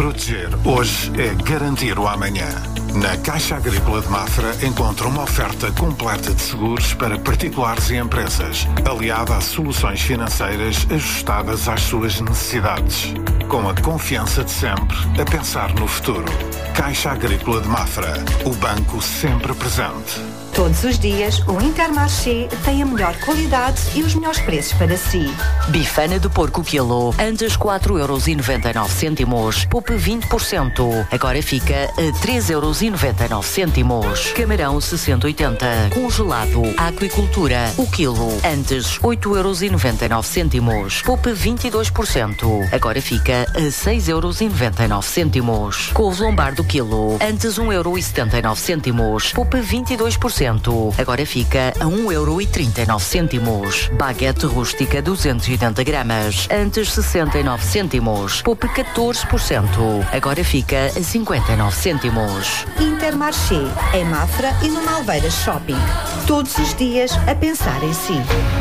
Proteger hoje é garantir o amanhã. Na Caixa Agrícola de Mafra encontra uma oferta completa de seguros para particulares e empresas, aliada a soluções financeiras ajustadas às suas necessidades. Com a confiança de sempre, a pensar no futuro. Caixa Agrícola de Mafra, o banco sempre presente. Todos os dias, o Intermarché tem a melhor qualidade e os melhores preços para si. Bifana de porco quilo, antes 4,99€, poupe 20%. Agora fica a 3,99€. Camarão 60-80, congelado, aquicultura, o quilo, antes 8,99€, poupe 22%. Agora fica a 6,99€. Couve lombardo quilo, antes 1,79€, poupe 22%. Agora fica a 1,39€. Baguete rústica 280 gramas, antes 69 cêntimos, poupe 14%. Agora fica a 59 cêntimos. Intermarché, em Mafra e no Malveiras Shopping. Todos os dias a pensar em si.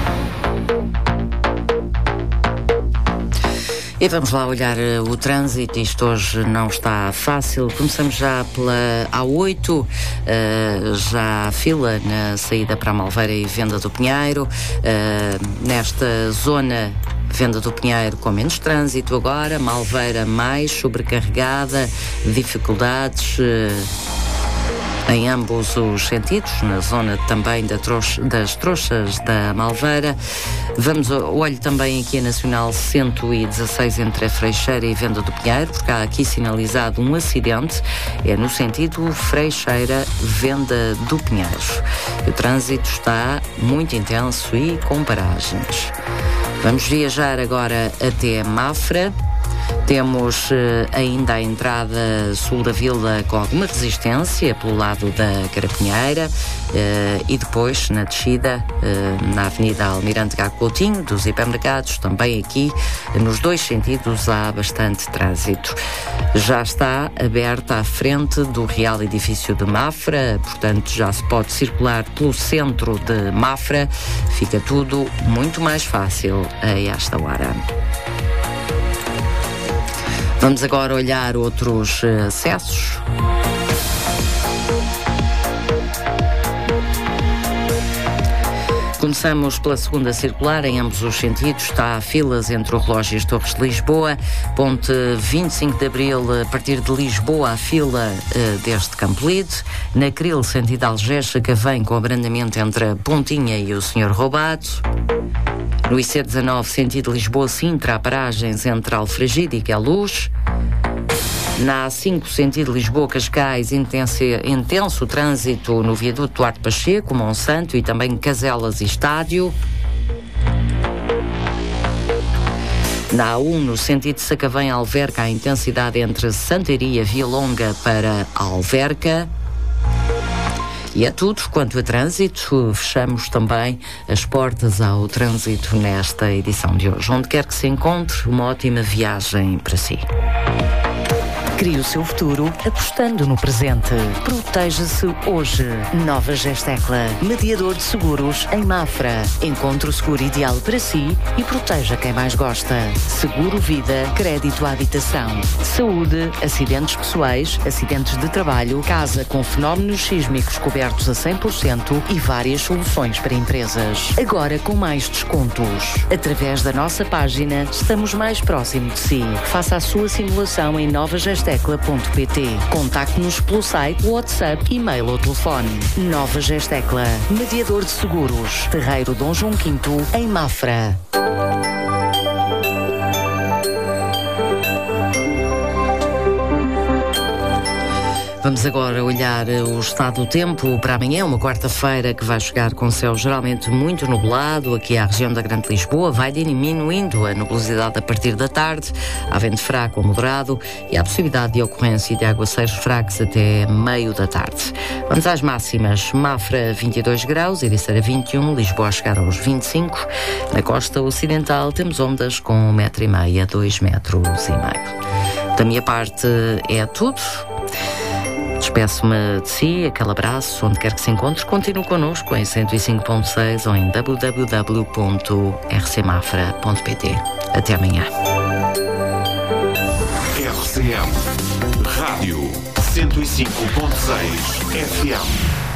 E vamos lá olhar o trânsito. Isto hoje não está fácil. Começamos já pela A8, já há fila na saída para a Malveira e Venda do Pinheiro. Nesta zona, Venda do Pinheiro com menos trânsito agora, Malveira mais sobrecarregada, dificuldades em ambos os sentidos, na zona também das trouxas da Malveira. Olho também aqui a Nacional 116 entre a Freixeira e Venda do Pinheiro, porque há aqui sinalizado um acidente, é no sentido Freixeira-Venda do Pinheiro. O trânsito está muito intenso e com paragens. Vamos viajar agora até Mafra. Temos ainda a entrada sul da vila com alguma resistência pelo lado da Carapinheira e depois na descida na Avenida Almirante Gago Coutinho dos hipermercados, também aqui nos dois sentidos há bastante trânsito. Já está aberta à frente do Real Edifício de Mafra, portanto já se pode circular pelo centro de Mafra, fica tudo muito mais fácil a esta hora. Vamos agora olhar outros acessos. Começamos pela segunda circular, em ambos os sentidos. Está a filas entre o Relógio e as Torres de Lisboa. Ponte 25 de Abril, a partir de Lisboa, a fila desde Campolide. Na Cril, sentido Algés, que vem com abrandamento entre a Pontinha e o Senhor Roubado. No IC19, sentido Lisboa-Sintra, há paragens entre Alfragide e Queluz. Na A5, sentido Lisboa-Cascais, intenso trânsito no viaduto Duarte Pacheco, Monsanto e também Caselas e Estádio. Na A1, no sentido Sacavém-Alverca, há intensidade entre Santaria, Via Longa para Alverca. E é tudo quanto a trânsito. Fechamos também as portas ao trânsito nesta edição de hoje. Onde quer que se encontre, uma ótima viagem para si. Crie o seu futuro apostando no presente. Proteja-se hoje. Nova Gestecla, mediador de seguros em Mafra. Encontre o seguro ideal para si e proteja quem mais gosta. Seguro vida, crédito à habitação, saúde, acidentes pessoais, acidentes de trabalho, casa com fenómenos sísmicos cobertos a 100% e várias soluções para empresas. Agora com mais descontos. Através da nossa página, estamos mais próximo de si. Faça a sua simulação em novagestecla.pt. Contacte-nos pelo site, WhatsApp, e-mail ou telefone. Nova Gestecla, mediador de seguros. Terreiro Dom João V, em Mafra. Vamos agora olhar o estado do tempo para amanhã, uma quarta-feira que vai chegar com céu geralmente muito nublado. Aqui à região da Grande Lisboa vai diminuindo a nubosidade a partir da tarde. Há vento fraco ou moderado e há possibilidade de ocorrência de aguaceiros fracos até meio da tarde. Vamos às máximas. Mafra 22 graus, Ericeira 21, Lisboa a chegar aos 25. Na costa ocidental temos ondas com 1,5 m a 2,5 m. Da minha parte é tudo. Despeço-me de si, aquele abraço, onde quer que se encontre. Continue connosco em 105.6 ou em www.rcmafra.pt. Até amanhã. RCM FM. Rádio 105.6 FM.